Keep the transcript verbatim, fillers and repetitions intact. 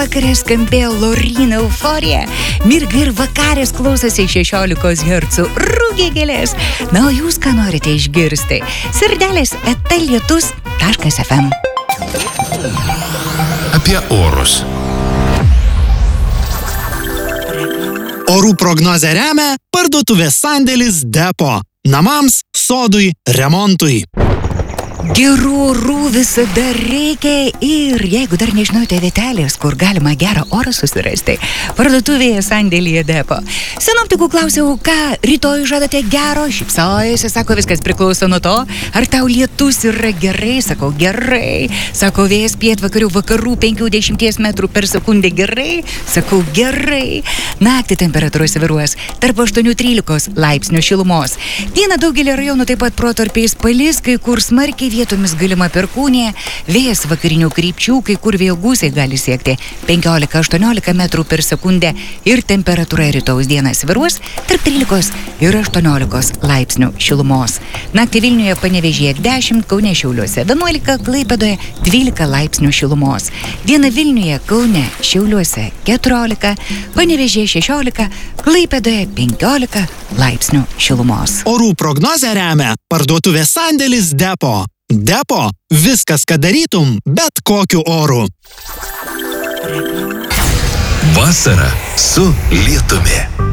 Vakarė skambėjo Lauryna Euforija. Mirga ir vakarės klausosi šešiolikos hercų rūgė gėlės. Na, o jūs ką norite išgirsti? Sirdelės eta lietus taškas ef em. Apie orus. Orų prognozę remia parduotuvės sandėlis Depo. Namams, sodui, remontui. Gerų orų visada reikia ir jeigu dar nežinote vietelės, kur galima gerą orą susirasti, parduotuvėje sandėlyje Depo. Sinoptikų klausiau, ką rytoj žadate gero, šypsojasi, sako, viskas priklauso nuo to, ar tau lietus yra gerai, sakau, gerai, sako, vėjas pietvakarių vakarų penkiasdešimt metrų per sekundę gerai, sakau, gerai, naktį temperatūra svyruos tarp aštuonių trylikos laipsnių šilumos. Dieną daugelį rajonų taip pat protarpiais palis, kai kur smarkiai vietomis galima perkūnija, vėjas vakarinių krypčių, kai kur vėjo gūsiai gali siekti penkiolika aštuoniolika metrų per sekundę ir temperatūra rytojaus dieną svyruos tarp trylikos ir aštuoniolikos laipsnių šilumos. Naktį Vilniuje, Panevėžyje dešimt, Kaune, Šiauliuose vienuolika, Klaipėdoje dvylika laipsnių šilumos. Dieną Vilniuje, Kaune, Šiauliuose keturiolika, Panevėžyje šešiolika, Klaipėdoje penkiolika laipsnių šilumos. Orų prognozę remia parduotuvės sandėlis Depo. Depo – viskas, ką darytum, bet kokiu oru. Vasara su lietumi.